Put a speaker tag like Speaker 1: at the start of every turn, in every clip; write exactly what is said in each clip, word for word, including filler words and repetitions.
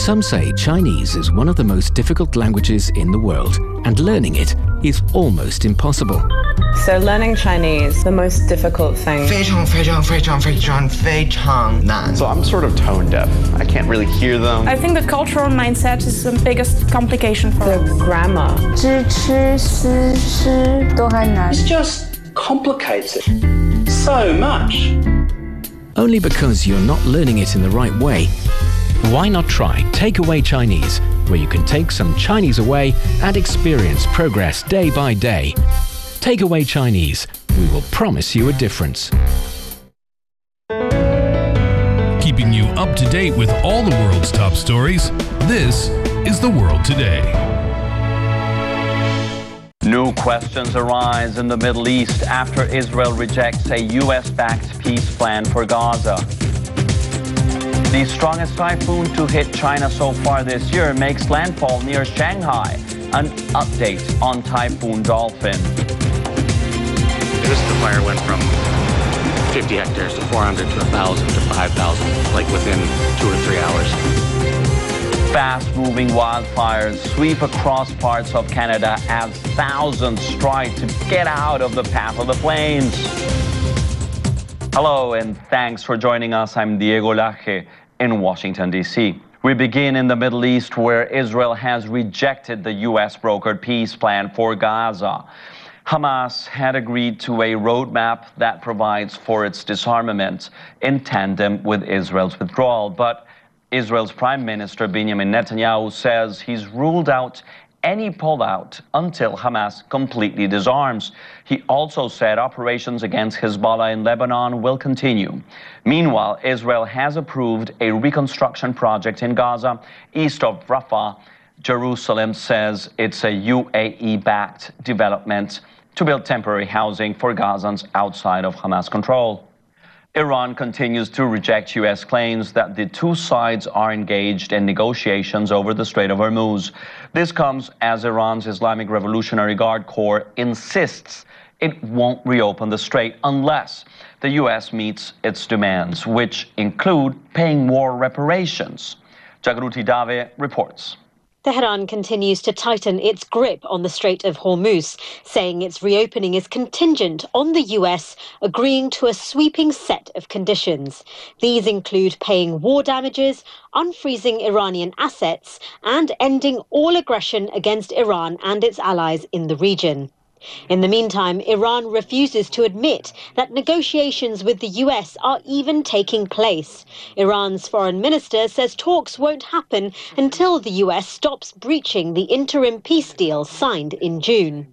Speaker 1: Some say Chinese is one of the most difficult languages in the world, and learning it is almost impossible.
Speaker 2: So learning Chinese, the most difficult thing.
Speaker 3: 非常非常非常非常非常难.
Speaker 4: So I'm sort of tone deaf. I can't really hear them.
Speaker 5: I think the cultural mindset is the biggest complication for
Speaker 2: the grammar.
Speaker 6: 知吃思诗都很难.
Speaker 7: It's just complicated so much.
Speaker 1: Only because you're not learning it in the right way. Why not try Takeaway Chinese, where you can take some Chinese away and experience progress day by day. Takeaway Chinese. We will promise you a difference.
Speaker 8: Keeping you up to date with all the world's top stories, this is The World Today.
Speaker 9: New questions arise in the Middle East after Israel rejects a U S-backed peace plan for Gaza. The strongest typhoon to hit China so far this year makes landfall near Shanghai. An update on Typhoon Dolphin.
Speaker 10: This the fire went from fifty hectares to four hundred to one thousand to five thousand, like within two or three hours.
Speaker 9: Fast-moving wildfires sweep across parts of Canada as thousands strive to get out of the path of the flames. Hello, and thanks for joining us. I'm Diego Laje in Washington, D C We begin in the Middle East, where Israel has rejected the U S-brokered peace plan for Gaza. Hamas had agreed to a roadmap that provides for its disarmament in tandem with Israel's withdrawal. But Israel's Prime Minister Benjamin Netanyahu says he's ruled out any pullout until Hamas completely disarms. He also said operations against Hezbollah in Lebanon will continue. Meanwhile, Israel has approved a reconstruction project in Gaza, east of Rafah. Jerusalem says it's a U A E-backed development to build temporary housing for Gazans outside of Hamas control. Iran continues to reject U S claims that the two sides are engaged in negotiations over the Strait of Hormuz. This comes as Iran's Islamic Revolutionary Guard Corps insists it won't reopen the strait unless the U S meets its demands, which include paying war reparations. Jagruti Dave reports.
Speaker 11: Tehran continues to tighten its grip on the Strait of Hormuz, saying its reopening is contingent on the U S agreeing to a sweeping set of conditions. These include paying war damages, unfreezing Iranian assets, and ending all aggression against Iran and its allies in the region. In the meantime, Iran refuses to admit that negotiations with the U S are even taking place. Iran's foreign minister says talks won't happen until the U S stops breaching the interim peace deal signed in June.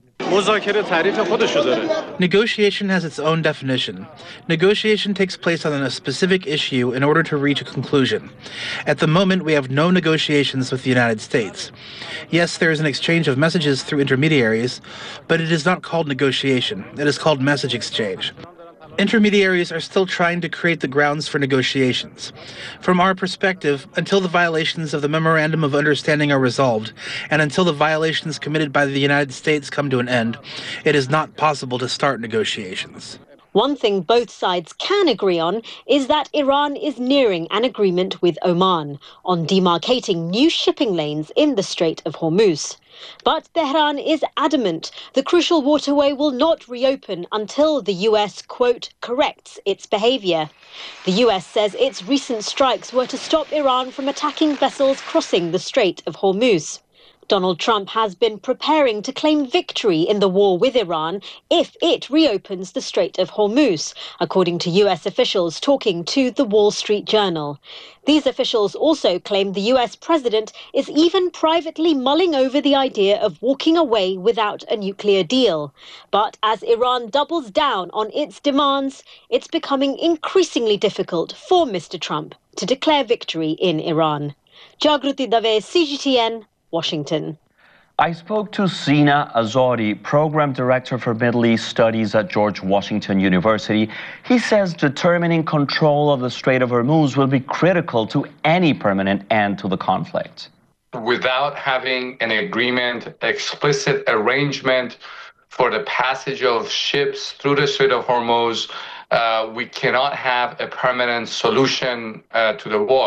Speaker 12: Negotiation has its own definition. Negotiation takes place on a specific issue in order to reach a conclusion. At the moment, we have no negotiations with the United States. Yes, there is an exchange of messages through intermediaries, but it is not called negotiation. It is called message exchange. Intermediaries are still trying to create the grounds for negotiations. From our perspective, until the violations of the Memorandum of Understanding are resolved, and until the violations committed by the United States come to an end, it is not possible to start negotiations.
Speaker 11: One thing both sides can agree on is that Iran is nearing an agreement with Oman on demarcating new shipping lanes in the Strait of Hormuz. But Tehran is adamant the crucial waterway will not reopen until the U S, quote, corrects its behavior. The U S says its recent strikes were to stop Iran from attacking vessels crossing the Strait of Hormuz. Donald Trump has been preparing to claim victory in the war with Iran if it reopens the Strait of Hormuz, according to U S officials talking to the Wall Street Journal. These officials also claim the U S president is even privately mulling over the idea of walking away without a nuclear deal. But as Iran doubles down on its demands, it's becoming increasingly difficult for Mister Trump to declare victory in Iran. Jagruti Dave, C G T N, Washington.
Speaker 9: I spoke to Sina Azori, Program Director for Middle East Studies at George Washington University. He says determining control of the Strait of Hormuz will be critical to any permanent end to the conflict.
Speaker 13: Without having an agreement, explicit arrangement for the passage of ships through the Strait of Hormuz, uh, we cannot have a permanent solution uh, to the war.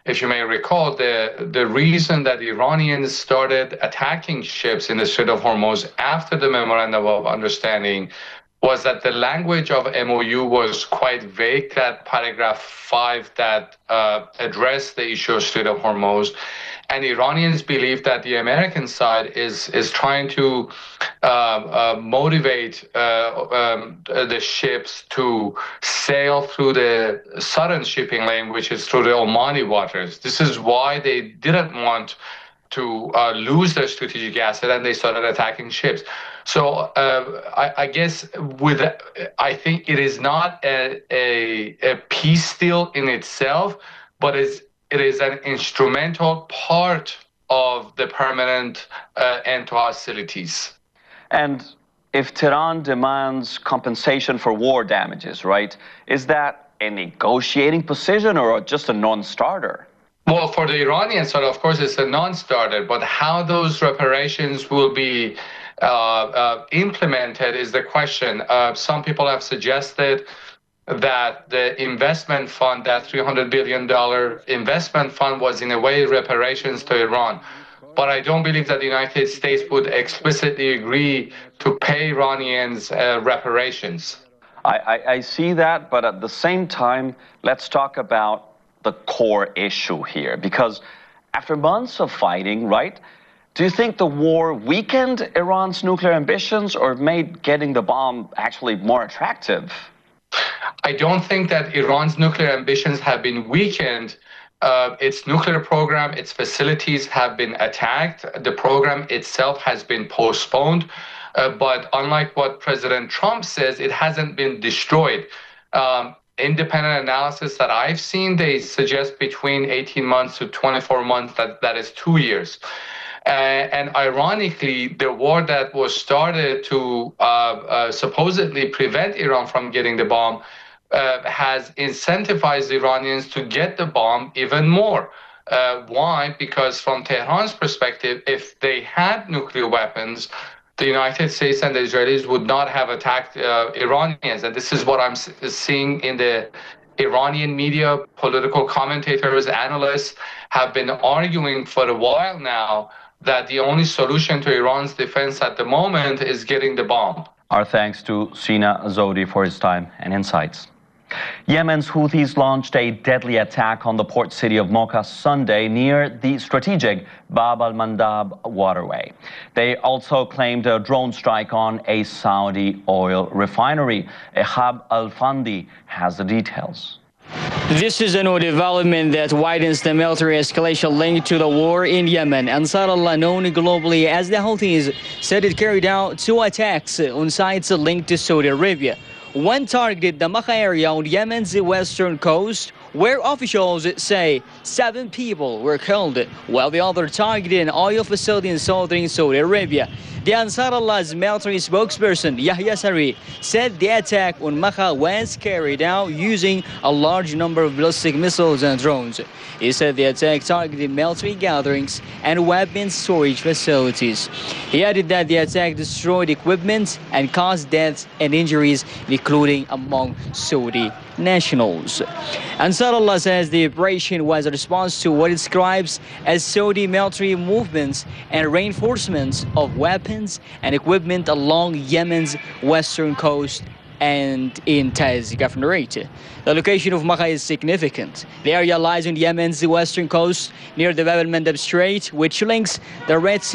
Speaker 13: if you may recall, the, the reason that the Iranians started attacking ships in the Strait of Hormuz after the Memorandum of Understanding was that the language of M O U was quite vague, that paragraph five that uh, addressed the issue of Strait of Hormuz. And Iranians believe that the American side is, is trying to uh, uh, motivate uh, um, the ships to sail through the southern shipping lane, which is through the Omani waters. This is why they didn't want to uh, lose their strategic asset, and they started attacking ships. So uh, I, I guess with I think it is not a, a, a peace deal in itself, but it's It is an instrumental part of the permanent uh, end to hostilities.
Speaker 9: And if Tehran demands compensation for war damages, right, is that a negotiating position or just a non-starter?
Speaker 13: Well, for the Iranian side, of course, it's a non-starter, but how those reparations will be uh, uh, implemented is the question. Uh, some people have suggested that the investment fund, that three hundred billion dollars investment fund, was in a way reparations to Iran. But I don't believe that the United States would explicitly agree to pay Iranians uh, reparations.
Speaker 9: I, I, I see that, but at the same time, let's talk about the core issue here. Because after months of fighting, right, do you think the war weakened Iran's nuclear ambitions or made getting the bomb actually more attractive?
Speaker 13: I don't think that Iran's nuclear ambitions have been weakened. Uh, its nuclear program, its facilities have been attacked. The program itself has been postponed. Uh, but unlike what President Trump says, it hasn't been destroyed. Um, independent analysis that I've seen, they suggest between eighteen months to twenty-four months, that, that is two years. Uh, and ironically, the war that was started to uh, uh, supposedly prevent Iran from getting the bomb uh, has incentivized Iranians to get the bomb even more. Uh, why? Because from Tehran's perspective, if they had nuclear weapons, the United States and the Israelis would not have attacked uh, Iranians. And this is what I'm seeing in the Iranian media. Political commentators, analysts have been arguing for a while now that the only solution to Iran's defense at the moment is getting the bomb.
Speaker 9: Our thanks to Sina Azodi for his time and insights. Yemen's Houthis launched a deadly attack on the port city of Mocha Sunday near the strategic Bab al-Mandab waterway. They also claimed a drone strike on a Saudi oil refinery. Ehab Al-Fandi has the details.
Speaker 14: This is a new development that widens the military escalation linked to the war in Yemen. Ansar Allah, known globally as the Houthis, said it carried out two attacks on sites linked to Saudi Arabia. One targeted the Makka area on Yemen's western coast, where officials say seven people were killed, while the other targeted an oil facility in southern Saudi Arabia. The Ansar Allah's military spokesperson, Yahya Sari, said the attack on Makka was carried out using a large number of ballistic missiles and drones. He said the attack targeted military gatherings and weapons storage facilities. He added that the attack destroyed equipment and caused deaths and injuries, including among Saudi nationals. Ansar Allah says the operation was a response to what it describes as Saudi military movements and reinforcements of weapons and equipment along Yemen's western coast and in Taiz Governorate. The location of Makka is significant. The area lies on Yemen's western coast near the Bab al-Mandab Strait, which links the Red Sea